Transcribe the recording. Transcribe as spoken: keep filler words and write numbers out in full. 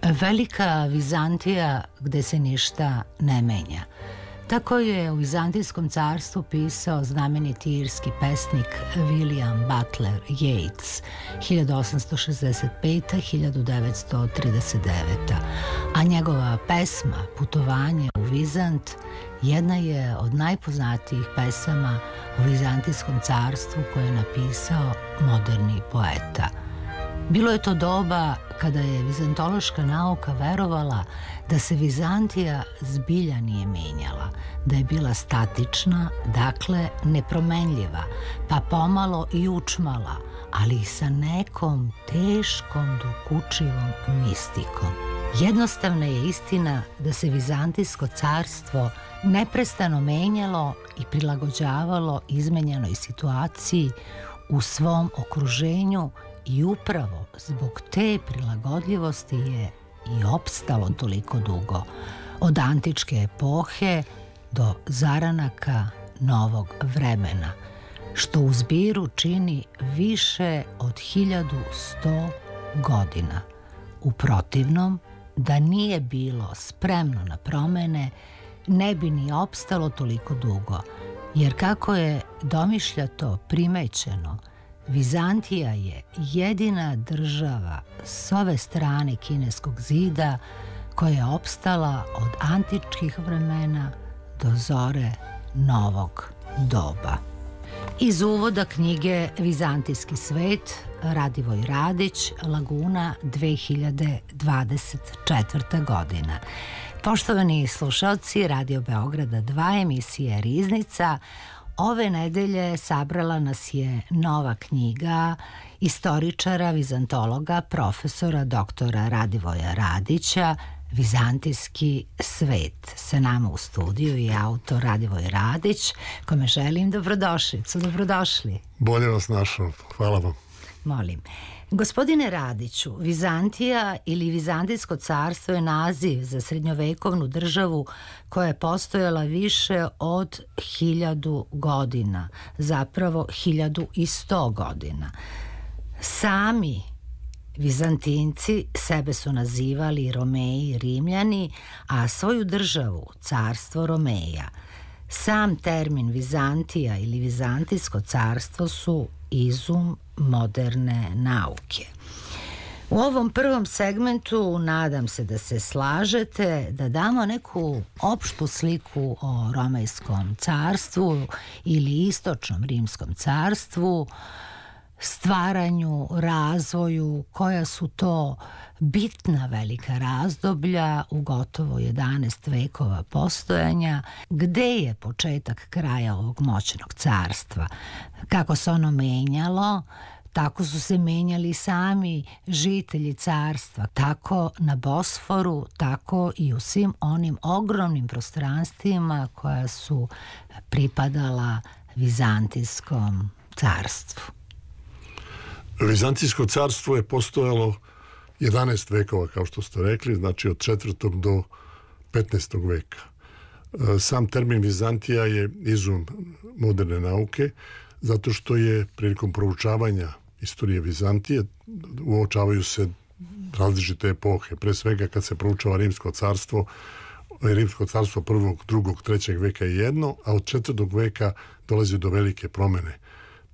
Velika Vizantija gde se ništa ne menja. Tako je u Vizantijskom carstvu pisao znameniti irski pesnik William Butler Yeats hiljadu osamsto šezdeset pete do hiljadu devetsto trideset devete. A njegova pesma Putovanje u Vizant jedna je od najpoznatijih pesama u Vizantijskom carstvu koje je napisao moderni poeta. Bilo je to doba kada je vizantološka nauka verovala da se Vizantija zbilja nije menjala, da je bila statična, dakle nepromenljiva, pa pomalo i učmala, ali i sa nekom teškom, dokučivom mistikom. Jednostavna je istina da se Vizantijsko carstvo neprestano menjalo i prilagođavalo izmenjenoj situaciji u svom okruženju i upravo zbog te prilagodljivosti je i opstalo toliko dugo, od antičke epohe do zaranaka novog vremena, što u zbiru čini više od hiljadu sto godina. U protivnom, da nije bilo spremno na promene, ne bi ni opstalo toliko dugo, jer kako je domišljato primećeno, Vizantija je jedina država s ove strane kineskog zida koja je opstala od antičkih vremena do zore novog doba. Iz uvoda knjige Vizantijski svet, Radivoj Radić, Laguna, dve hiljade dvadeset četvrta godina. Poštovani slušalci Radio Beograda dva, emisije Riznica, ove nedelje sabrala nas je nova knjiga istoričara, vizantologa, profesora doktora Radivoja Radića, Vizantijski svet. Sa nama u studiju je autor Radivoj Radić, kome želim dobrodošlicu. Dobrodošli. Bolje vas našao. Hvala vam. Molim. Gospodine Radiću, Vizantija ili Vizantijsko carstvo je naziv za srednjovekovnu državu koja je postojala više od hiljadu godina, zapravo hiljadu i sto godina. Sami Vizantinci sebe su nazivali Romeji i Rimljani, a svoju državu carstvo Romeja. Sam termin Vizantija ili Vizantijsko carstvo su izum moderne nauke. U ovom prvom segmentu nadam se da se slažete da damo neku opštu sliku o Romejskom carstvu ili Istočnom Rimskom carstvu, stvaranju, razvoju, koja su to bitna velika razdoblja u gotovo jedanaest vekova postojanja, gde je početak kraja ovog moćnog carstva, kako se ono menjalo, tako su se menjali sami žitelji carstva, tako na Bosforu, tako i u svim onim ogromnim prostranstvima koja su pripadala Vizantijskom carstvu. Vizantijsko carstvo je postojalo jedanaest vekova, kao što ste rekli, znači od četvrtog do petnaestog veka. Sam termin Vizantija je izum moderne nauke, zato što je prilikom proučavanja istorije Vizantije uočavaju se različite epohe. Pre svega kad se proučava Rimsko carstvo, Rimsko carstvo prvog, drugog, trećeg veka je jedno, a od četvrtog veka dolazi do velike promene.